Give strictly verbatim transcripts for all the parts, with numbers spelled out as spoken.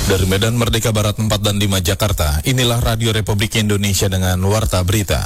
Dari Medan Merdeka Barat empat dan lima Jakarta, inilah Radio Republik Indonesia dengan Warta Berita.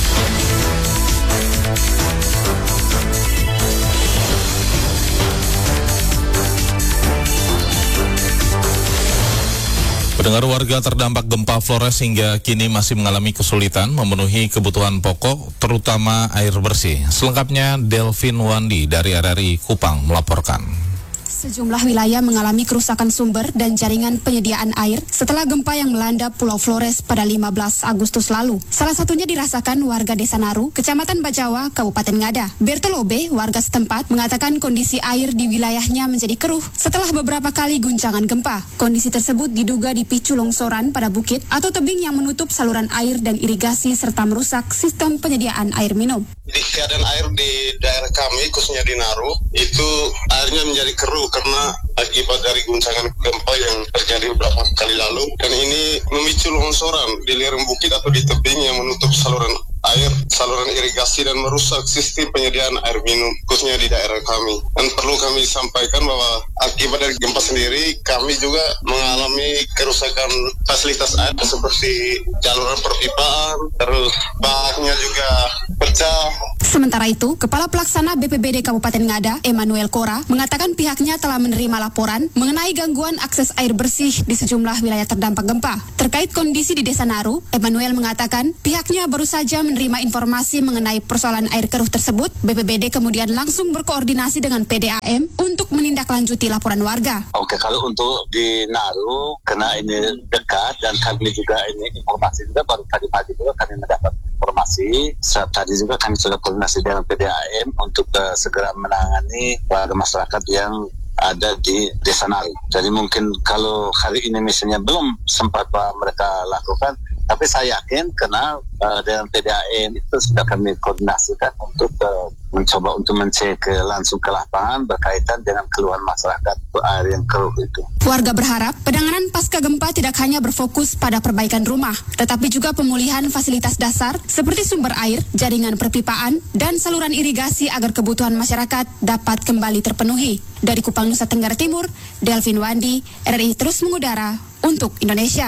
Pendengar, warga terdampak gempa Flores hingga kini masih mengalami kesulitan memenuhi kebutuhan pokok, terutama air bersih. Selengkapnya Delvin Wandi dari R R I Kupang melaporkan. Sejumlah wilayah mengalami kerusakan sumber dan jaringan penyediaan air setelah gempa yang melanda Pulau Flores pada lima belas Agustus lalu. Salah satunya dirasakan warga Desa Naru, Kecamatan Bajawa, Kabupaten Ngada. Bertolobe, warga setempat, mengatakan kondisi air di wilayahnya menjadi keruh setelah beberapa kali guncangan gempa. Kondisi tersebut diduga dipicu longsoran pada bukit atau tebing yang menutup saluran air dan irigasi serta merusak sistem penyediaan air minum. Di keadaan air di daerah kami, khususnya di Naru, itu airnya menjadi keruh karena akibat dari guncangan gempa yang terjadi beberapa kali lalu, dan ini memicu longsoran di lereng bukit atau di tebing yang menutup saluran air, saluran irigasi dan merusak sistem penyediaan air minum khususnya di daerah kami. Dan perlu kami sampaikan bahwa akibat dari gempa sendiri kami juga mengalami kerusakan fasilitas air seperti saluran perpipaan, terus baknya juga pecah. Sementara itu, Kepala Pelaksana B P B D Kabupaten Ngada, Emmanuel Kora, mengatakan pihaknya telah menerima laporan mengenai gangguan akses air bersih di sejumlah wilayah terdampak gempa. Terkait kondisi di Desa Naru, Emmanuel mengatakan pihaknya baru saja menerima informasi mengenai persoalan air keruh tersebut. B P B D kemudian langsung berkoordinasi dengan P D A M untuk menindaklanjuti laporan warga. Oke, kalau untuk di Naru, karena ini dekat dan kami juga ini informasi juga baru tadi pagi juga kami mendapat informasi. Saat tadi juga kami sudah koordinasi dengan P D A M untuk uh, segera menangani warga masyarakat yang ada di Desa Naru. Jadi mungkin kalau hari ini misalnya belum sempat uh, mereka lakukan, tapi saya yakin karena uh, dengan P D A M itu sudah kami koordinasikan untuk uh, mencoba untuk mencek uh, langsung ke lapangan berkaitan dengan keluhan masyarakat air yang keruh itu. Warga berharap penanganan pasca gempa tidak hanya berfokus pada perbaikan rumah, tetapi juga pemulihan fasilitas dasar seperti sumber air, jaringan perpipaan, dan saluran irigasi agar kebutuhan masyarakat dapat kembali terpenuhi. Dari Kupang, Nusa Tenggara Timur, Delvin Wandi, R R I terus mengudara untuk Indonesia.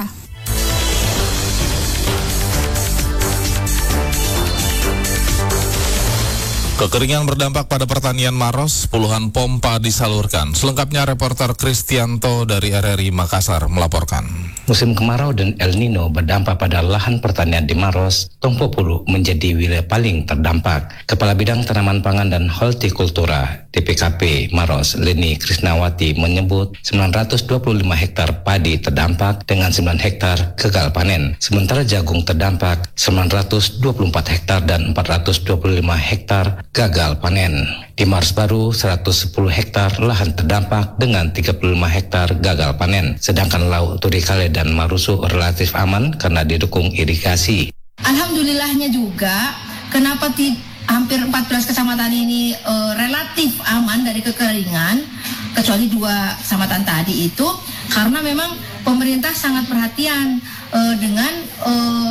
Kekeringan berdampak pada pertanian Maros, puluhan pompa disalurkan. Selengkapnya reporter Kristianto dari R R I Makassar melaporkan. Musim kemarau dan El Nino berdampak pada lahan pertanian di Maros. Tompopulu menjadi wilayah paling terdampak. Kepala Bidang Tanaman Pangan dan Hortikultura D P K P Maros, Leni Krisnawati, menyebut sembilan ratus dua puluh lima hektar padi terdampak dengan sembilan hektar gagal panen. Sementara jagung terdampak sembilan ratus dua puluh empat hektar dan empat ratus dua puluh lima hektar gagal panen. Di Maros Baru, seratus sepuluh hektar lahan terdampak dengan tiga puluh lima hektar gagal panen. Sedangkan Laut Turikale dan Marusu relatif aman karena didukung irigasi. Alhamdulillahnya juga, kenapa ti, hampir empat belas kecamatan ini e, relatif aman dari kekeringan, kecuali dua kecamatan tadi itu, karena memang pemerintah sangat perhatian e, dengan e,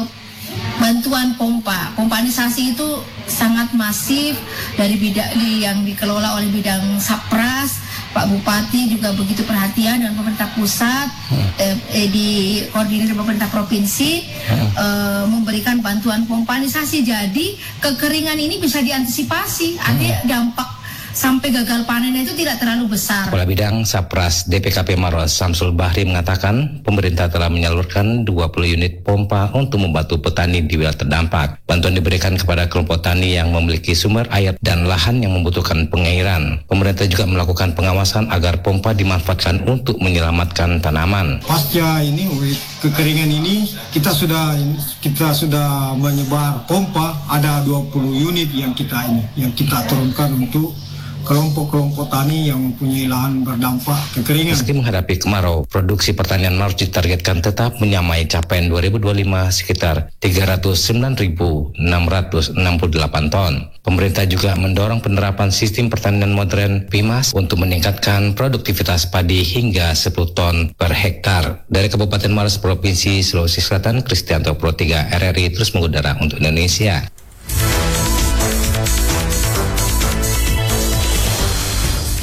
bantuan pompa. Pompanisasi itu sangat masif dari bidang di, yang dikelola oleh bidang Sapras. Pak Bupati juga begitu perhatian dan pemerintah pusat eh, eh, di koordinir pemerintah provinsi eh, memberikan bantuan pompanisasi. Jadi kekeringan ini bisa diantisipasi. Artinya dampak sampai gagal panennya itu tidak terlalu besar. Kepala Bidang Sapras D P K P Maros, Samsul Bahri, mengatakan pemerintah telah menyalurkan dua puluh unit pompa untuk membantu petani di wilayah terdampak. Bantuan diberikan kepada kelompok tani yang memiliki sumber air dan lahan yang membutuhkan pengairan. Pemerintah juga melakukan pengawasan agar pompa dimanfaatkan untuk menyelamatkan tanaman. Pasca ini kekeringan ini kita sudah kita sudah menyebar pompa, ada dua puluh unit yang kita ini yang kita turunkan untuk kelompok-kelompok tani yang mempunyai lahan berdampak kekeringan. Meski menghadapi kemarau, produksi pertanian Maros ditargetkan tetap menyamai capaian dua ribu dua puluh lima sekitar tiga ratus sembilan ribu enam ratus enam puluh delapan ton. Pemerintah juga mendorong penerapan sistem pertanian modern P I M A S untuk meningkatkan produktivitas padi hingga sepuluh ton per hektar. Dari Kabupaten Maros, Provinsi Sulawesi Selatan, Kristianto Pro tiga R R I terus mengudara untuk Indonesia.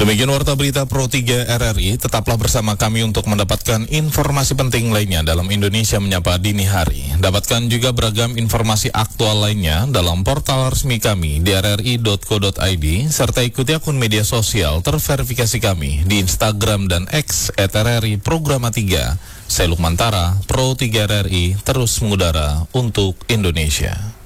Demikian Warta Berita Pro tiga R R I, tetaplah bersama kami untuk mendapatkan informasi penting lainnya dalam Indonesia Menyapa Dini Hari. Dapatkan juga beragam informasi aktual lainnya dalam portal resmi kami di r r i dot co dot i d, serta ikuti akun media sosial terverifikasi kami di Instagram dan X et r r i Programa tiga. Saya Lukman Tara, Pro tiga R R I, terus mengudara untuk Indonesia.